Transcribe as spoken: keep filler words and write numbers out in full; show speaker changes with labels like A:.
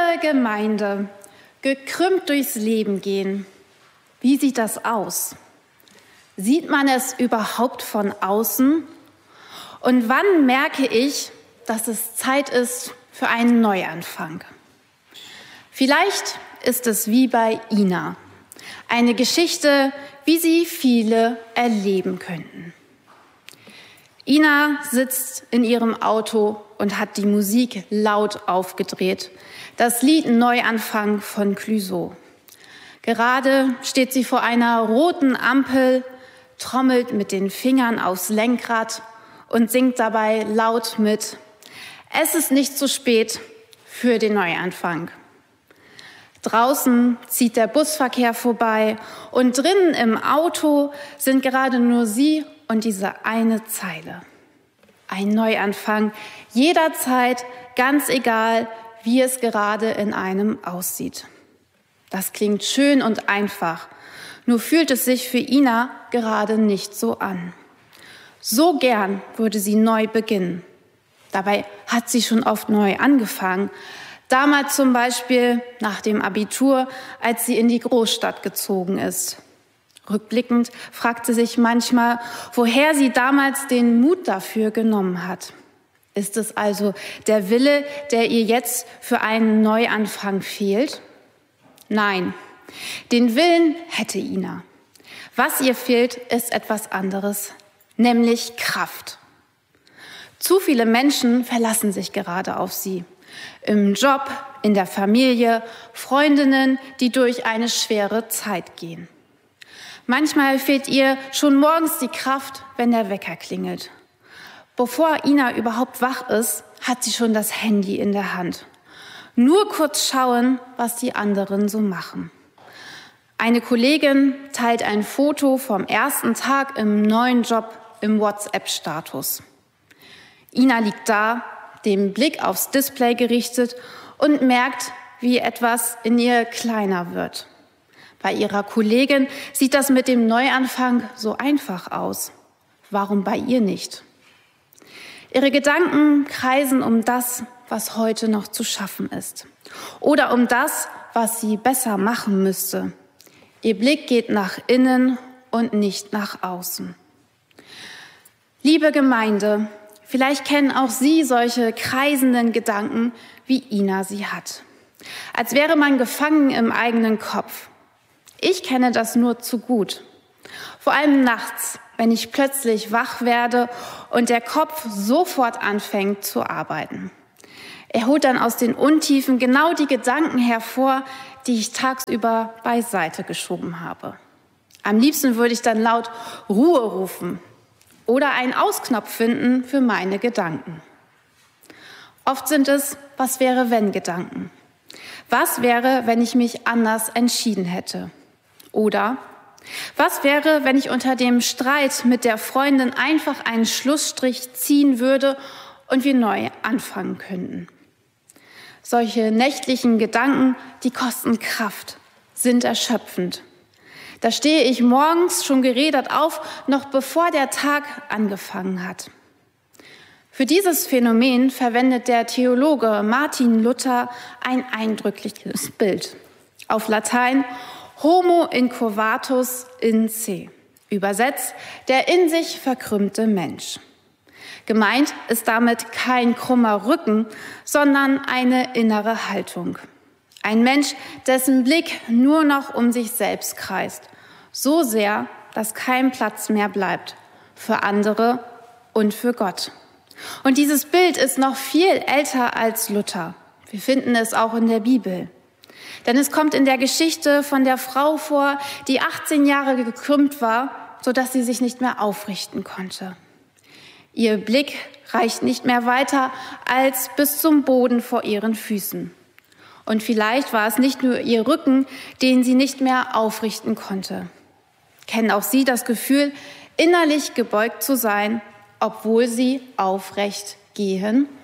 A: Gemeinde, gekrümmt durchs Leben gehen. Wie sieht das aus? Sieht man es überhaupt von außen? Und wann merke ich, dass es Zeit ist für einen Neuanfang? Vielleicht ist es wie bei Ina, eine Geschichte, wie sie viele erleben könnten. Ina sitzt in ihrem Auto und hat die Musik laut aufgedreht. Das Lied Neuanfang von Clouseau. Gerade steht sie vor einer roten Ampel, trommelt mit den Fingern aufs Lenkrad und singt dabei laut mit: Es ist nicht zu spät für den Neuanfang. Draußen zieht der Busverkehr vorbei und drinnen im Auto sind gerade nur sie und diese eine Zeile. Ein Neuanfang, jederzeit, ganz egal, wie es gerade in einem aussieht. Das klingt schön und einfach, nur fühlt es sich für Ina gerade nicht so an. So gern würde sie neu beginnen. Dabei hat sie schon oft neu angefangen. Damals zum Beispiel nach dem Abitur, als sie in die Großstadt gezogen ist. Rückblickend fragt sie sich manchmal, woher sie damals den Mut dafür genommen hat. Ist es also der Wille, der ihr jetzt für einen Neuanfang fehlt? Nein, den Willen hätte Ina. Was ihr fehlt, ist etwas anderes, nämlich Kraft. Zu viele Menschen verlassen sich gerade auf sie. Im Job, in der Familie, Freundinnen, die durch eine schwere Zeit gehen. Manchmal fehlt ihr schon morgens die Kraft, wenn der Wecker klingelt. Bevor Ina überhaupt wach ist, hat sie schon das Handy in der Hand. Nur kurz schauen, was die anderen so machen. Eine Kollegin teilt ein Foto vom ersten Tag im neuen Job im WhatsApp-Status. Ina liegt da, den Blick aufs Display gerichtet und merkt, wie etwas in ihr kleiner wird. Bei ihrer Kollegin sieht das mit dem Neuanfang so einfach aus. Warum bei ihr nicht? Ihre Gedanken kreisen um das, was heute noch zu schaffen ist. Oder um das, was sie besser machen müsste. Ihr Blick geht nach innen und nicht nach außen. Liebe Gemeinde, vielleicht kennen auch Sie solche kreisenden Gedanken, wie Ina sie hat. Als wäre man gefangen im eigenen Kopf. Ich kenne das nur zu gut. Vor allem nachts, wenn ich plötzlich wach werde und der Kopf sofort anfängt zu arbeiten. Er holt dann aus den Untiefen genau die Gedanken hervor, die ich tagsüber beiseite geschoben habe. Am liebsten würde ich dann laut Ruhe rufen oder einen Ausknopf finden für meine Gedanken. Oft sind es Was wäre wenn Gedanken. Was wäre, wenn ich mich anders entschieden hätte? Oder was wäre, wenn ich unter dem Streit mit der Freundin einfach einen Schlussstrich ziehen würde und wir neu anfangen könnten? Solche nächtlichen Gedanken, die kosten Kraft, sind erschöpfend. Da stehe ich morgens schon gerädert auf, noch bevor der Tag angefangen hat. Für dieses Phänomen verwendet der Theologe Martin Luther ein eindrückliches Bild. Auf Latein Homo incurvatus in se, übersetzt der in sich verkrümmte Mensch. Gemeint ist damit kein krummer Rücken, sondern eine innere Haltung. Ein Mensch, dessen Blick nur noch um sich selbst kreist, so sehr, dass kein Platz mehr bleibt für andere und für Gott. Und dieses Bild ist noch viel älter als Luther. Wir finden es auch in der Bibel. Denn es kommt in der Geschichte von der Frau vor, die achtzehn Jahre gekrümmt war, sodass sie sich nicht mehr aufrichten konnte. Ihr Blick reicht nicht mehr weiter als bis zum Boden vor ihren Füßen. Und vielleicht war es nicht nur ihr Rücken, den sie nicht mehr aufrichten konnte. Kennen auch Sie das Gefühl, innerlich gebeugt zu sein, obwohl Sie aufrecht gehen?